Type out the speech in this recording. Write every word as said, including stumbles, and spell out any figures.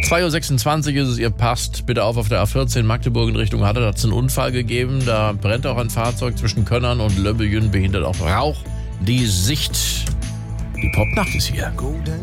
zwei Uhr sechsundzwanzig ist es, ihr passt bitte auf auf der A vierzehn Magdeburg in Richtung Halle. Da hat es einen Unfall gegeben. Da brennt auch ein Fahrzeug zwischen Könnern und Löbbejün, behindert auch Rauch die Sicht. Die Popnacht ist hier.